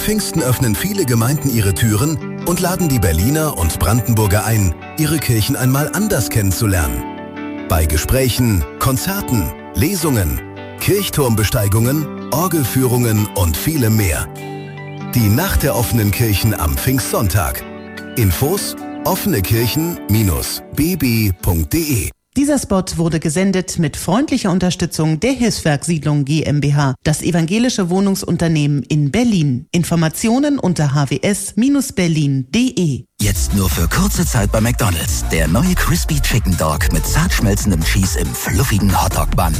Pfingsten öffnen viele Gemeinden ihre Türen und laden die Berliner und Brandenburger ein, ihre Kirchen einmal anders kennenzulernen. Bei Gesprächen, Konzerten, Lesungen, Kirchturmbesteigungen, Orgelführungen und vielem mehr. Die Nacht der offenen Kirchen am Pfingstsonntag. Infos: offenekirchen-bb.de. Dieser Spot wurde gesendet mit freundlicher Unterstützung der Hilfswerk Siedlung GmbH, das evangelische Wohnungsunternehmen in Berlin. Informationen unter hws-berlin.de. Jetzt nur für kurze Zeit bei McDonald's. Der neue Crispy Chicken Dog mit zart schmelzendem Cheese im fluffigen Hotdog-Bun.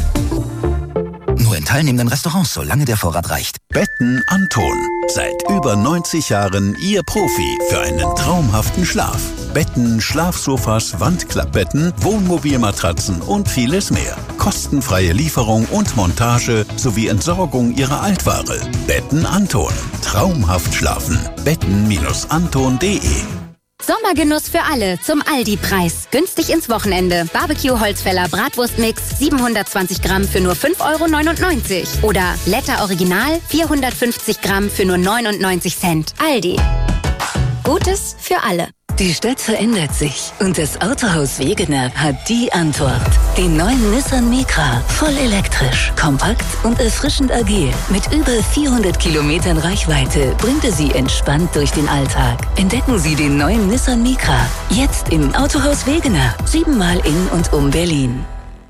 Nur in teilnehmenden Restaurants, solange der Vorrat reicht. Betten Anton. Seit über 90 Jahren Ihr Profi für einen traumhaften Schlaf. Betten, Schlafsofas, Wandklappbetten, Wohnmobilmatratzen und vieles mehr. Kostenfreie Lieferung und Montage sowie Entsorgung Ihrer Altware. Betten Anton. Traumhaft schlafen. Betten-anton.de. Sommergenuss für alle zum Aldi-Preis. Günstig ins Wochenende. Barbecue-Holzfäller Bratwurstmix 720 Gramm für nur 5,99 €. Oder Letter Original 450 Gramm für nur 99 Cent. Aldi. Gutes für alle. Die Stadt verändert sich und das Autohaus Wegener hat die Antwort. Den neuen Nissan Micra, voll elektrisch, kompakt und erfrischend agil. Mit über 400 Kilometern Reichweite bringt er Sie entspannt durch den Alltag. Entdecken Sie den neuen Nissan Micra, jetzt im Autohaus Wegener, 7-mal in und um Berlin.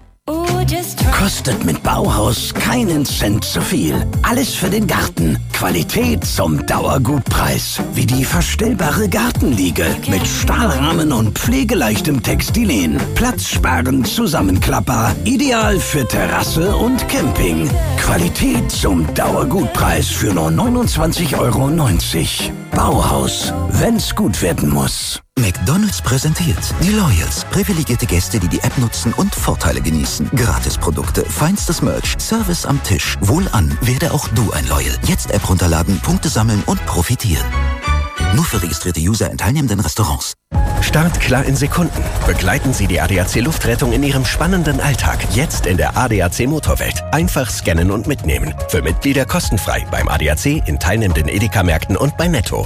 Kostet mit Bauhaus keinen Cent zu viel. Alles für den Garten. Qualität zum Dauergutpreis. Wie die verstellbare Gartenliege mit Stahlrahmen und pflegeleichtem Textilien. Platzsparend Zusammenklapper. Ideal für Terrasse und Camping. Qualität zum Dauergutpreis für nur 29,90 €. Bauhaus. Wenn's gut werden muss. McDonald's präsentiert die Loyals. Privilegierte Gäste, die die App nutzen und Vorteile genießen. Gratisprodukte, feinstes Merch, Service am Tisch. Wohlan, werde auch du ein Loyal. Jetzt App runterladen, Punkte sammeln und profitieren. Nur für registrierte User in teilnehmenden Restaurants. Startklar in Sekunden. Begleiten Sie die ADAC Luftrettung in Ihrem spannenden Alltag. Jetzt in der ADAC Motorwelt. Einfach scannen und mitnehmen. Für Mitglieder kostenfrei beim ADAC, in teilnehmenden Edeka-Märkten und bei Netto.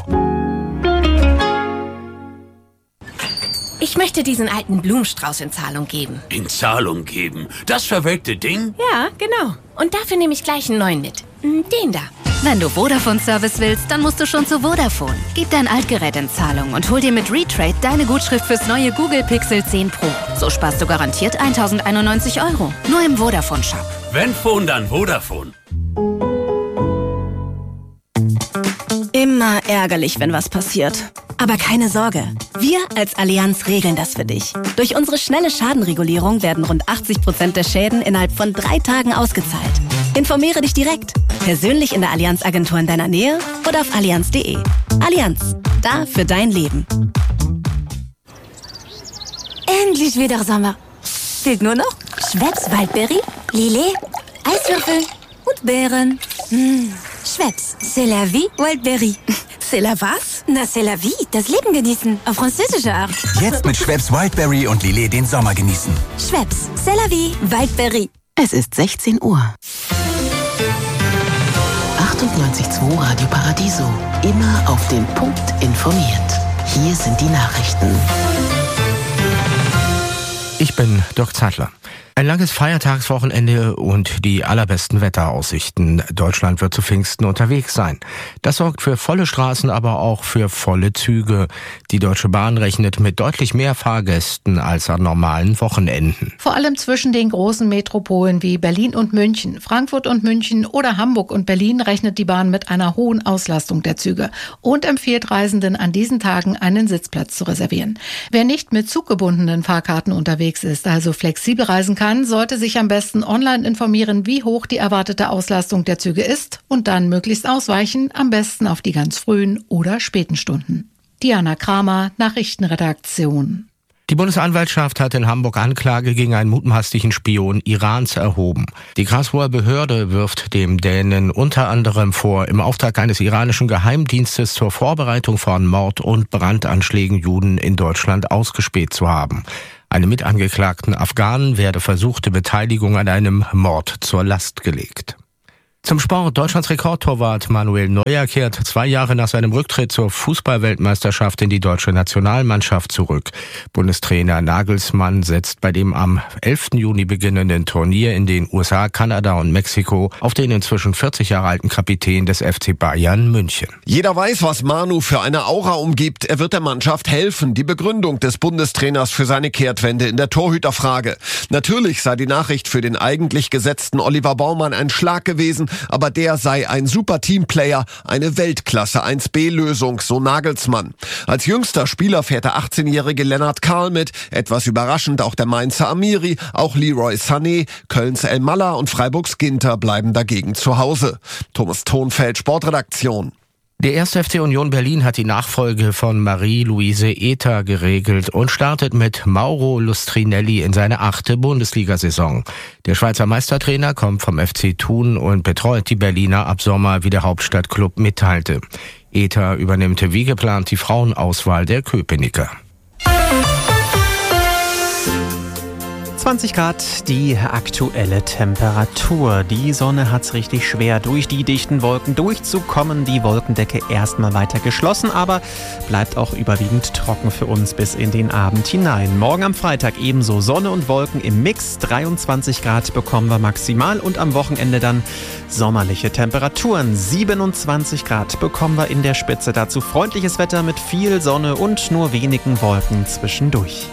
Ich möchte diesen alten Blumenstrauß in Zahlung geben. In Zahlung geben? Das verwelkte Ding? Ja, genau. Und dafür nehme ich gleich einen neuen mit. Den da. Wenn du Vodafone-Service willst, dann musst du schon zu Vodafone. Gib dein Altgerät in Zahlung und hol dir mit Retrade deine Gutschrift fürs neue Google Pixel 10 Pro. So sparst du garantiert 1.091 €. Nur im Vodafone-Shop. Wenn Phone, dann Vodafone. Immer ärgerlich, wenn was passiert. Aber keine Sorge, wir als Allianz regeln das für dich. Durch unsere schnelle Schadenregulierung werden rund 80% der Schäden innerhalb von 3 Tagen ausgezahlt. Informiere dich direkt, persönlich in der Allianz-Agentur in deiner Nähe oder auf allianz.de. Allianz, da für dein Leben. Endlich wieder Sommer. Fehlt nur noch Schweppes Waldberry, Lillet, Eiswürfel und Beeren. Schweppes, c'est la vie, Wildberry. C'est la was? Na, c'est la vie, das Leben genießen, auf französische Art. Jetzt mit Schweppes Wildberry und Lillet den Sommer genießen. Schweppes, c'est la vie, Wildberry. Es ist 16 Uhr. 98.2 Radio Paradiso. Immer auf den Punkt informiert. Hier sind die Nachrichten. Ich bin Dirk Zeitler. Ein langes Feiertagswochenende und die allerbesten Wetteraussichten. Deutschland wird zu Pfingsten unterwegs sein. Das sorgt für volle Straßen, aber auch für volle Züge. Die Deutsche Bahn rechnet mit deutlich mehr Fahrgästen als an normalen Wochenenden. Vor allem zwischen den großen Metropolen wie Berlin und München, Frankfurt und München oder Hamburg und Berlin rechnet die Bahn mit einer hohen Auslastung der Züge und empfiehlt Reisenden an diesen Tagen einen Sitzplatz zu reservieren. Wer nicht mit zuggebundenen Fahrkarten unterwegs ist, also flexibel reisen kann, sollte sich am besten online informieren, wie hoch die erwartete Auslastung der Züge ist und dann möglichst ausweichen, am besten auf die ganz frühen oder späten Stunden. Diana Kramer, Nachrichtenredaktion. Die Bundesanwaltschaft hat in Hamburg Anklage gegen einen mutmaßlichen Spion Irans erhoben. Die Karlsruher Behörde wirft dem Dänen unter anderem vor, im Auftrag eines iranischen Geheimdienstes zur Vorbereitung von Mord- und Brandanschlägen Juden in Deutschland ausgespäht zu haben. Einem mitangeklagten Afghanen werde versuchte Beteiligung an einem Mord zur Last gelegt. Zum Sport. Deutschlands Rekordtorwart Manuel Neuer kehrt 2 Jahre nach seinem Rücktritt zur Fußball-Weltmeisterschaft in die deutsche Nationalmannschaft zurück. Bundestrainer Nagelsmann setzt bei dem am 11. Juni beginnenden Turnier in den USA, Kanada und Mexiko auf den inzwischen 40 Jahre alten Kapitän des FC Bayern München. Jeder weiß, was Manu für eine Aura umgibt. Er wird der Mannschaft helfen. Die Begründung des Bundestrainers für seine Kehrtwende in der Torhüterfrage. Natürlich sei die Nachricht für den eigentlich gesetzten Oliver Baumann ein Schlag gewesen, aber der sei ein super Teamplayer, eine Weltklasse 1B-Lösung, so Nagelsmann. Als jüngster Spieler fährt der 18-jährige Lennart Kahl mit, etwas überraschend auch der Mainzer Amiri, auch Leroy Sané, Kölns El Malla und Freiburgs Ginter bleiben dagegen zu Hause. Thomas Thonfeld, Sportredaktion. Der 1. FC Union Berlin hat die Nachfolge von Marie-Louise Ether geregelt und startet mit Mauro Lustrinelli in seine 8. Bundesliga-Saison. Der Schweizer Meistertrainer kommt vom FC Thun und betreut die Berliner ab Sommer, wie der Hauptstadtklub mitteilte. Ether übernimmt wie geplant die Frauenauswahl der Köpenicker. 20 Grad die aktuelle Temperatur. Die Sonne hat's richtig schwer, durch die dichten Wolken durchzukommen. Die Wolkendecke erstmal weiter geschlossen, aber bleibt auch überwiegend trocken für uns bis in den Abend hinein. Morgen am Freitag ebenso Sonne und Wolken im Mix. 23 Grad bekommen wir maximal und am Wochenende dann sommerliche Temperaturen. 27 Grad bekommen wir in der Spitze. Dazu freundliches Wetter mit viel Sonne und nur wenigen Wolken zwischendurch.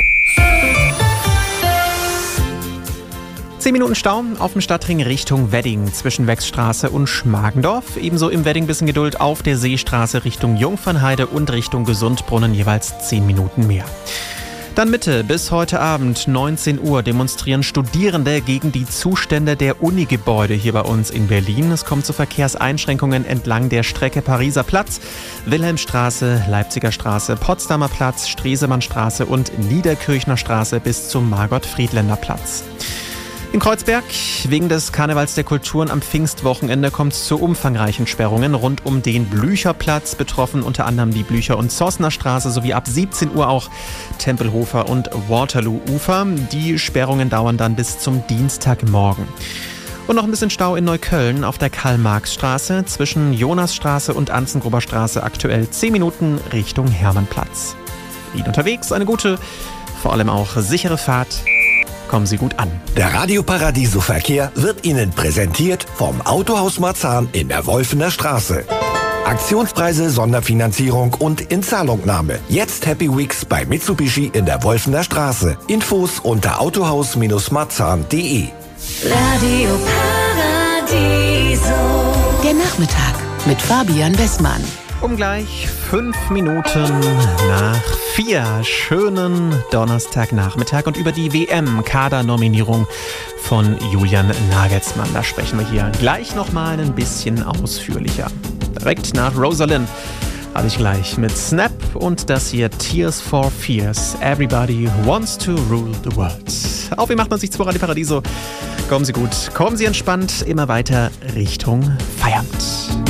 10 Minuten Stau auf dem Stadtring Richtung Wedding zwischen Wechsstraße und Schmargendorf. Ebenso im Wedding bisschen Geduld auf der Seestraße Richtung Jungfernheide und Richtung Gesundbrunnen jeweils 10 Minuten mehr. Dann Mitte bis heute Abend 19 Uhr demonstrieren Studierende gegen die Zustände der Unigebäude hier bei uns in Berlin. Es kommt zu Verkehrseinschränkungen entlang der Strecke Pariser Platz, Wilhelmstraße, Leipziger Straße, Potsdamer Platz, Stresemannstraße und Niederkirchner Straße bis zum Margot-Friedländer Platz. In Kreuzberg, wegen des Karnevals der Kulturen am Pfingstwochenende, kommt es zu umfangreichen Sperrungen rund um den Blücherplatz. Betroffen unter anderem die Blücher- und Zossner Straße sowie ab 17 Uhr auch Tempelhofer und Waterloo-Ufer. Die Sperrungen dauern dann bis zum Dienstagmorgen. Und noch ein bisschen Stau in Neukölln auf der Karl-Marx-Straße zwischen Jonasstraße und Anzengruber Straße, aktuell 10 Minuten Richtung Hermannplatz. Ihnen unterwegs eine gute, vor allem auch sichere Fahrt. Kommen Sie gut an. Der Radio Paradiso Verkehr wird Ihnen präsentiert vom Autohaus Marzahn in der Wolfener Straße. Aktionspreise, Sonderfinanzierung und Inzahlungnahme. Jetzt Happy Weeks bei Mitsubishi in der Wolfener Straße. Infos unter autohaus-marzahn.de. Radio Paradiso. Der Nachmittag mit Fabian Westmann. Um gleich 5 Minuten nach 4. Schönen Donnerstagnachmittag und über die WM-Kadernominierung von Julian Nagelsmann. Da sprechen wir hier gleich nochmal ein bisschen ausführlicher. Direkt nach Rosalind habe ich gleich mit Snap und das hier Tears for Fears. Everybody wants to rule the world. Auf, wie macht man sich zu Radio Paradiso? Kommen Sie gut, kommen Sie entspannt, immer weiter Richtung Feierabend.